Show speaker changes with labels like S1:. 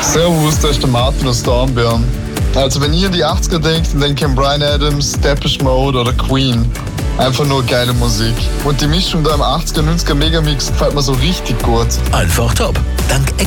S1: Servus, da ist der Martin aus Dornbirn. Also wenn ihr an die 80er denkt, dann denkt ihr an Bryan Adams, Depeche Mode oder Queen. Einfach nur geile Musik. Und die Mischung da im 80er, 90er Megamix gefällt mir so richtig gut.
S2: Einfach top. Dank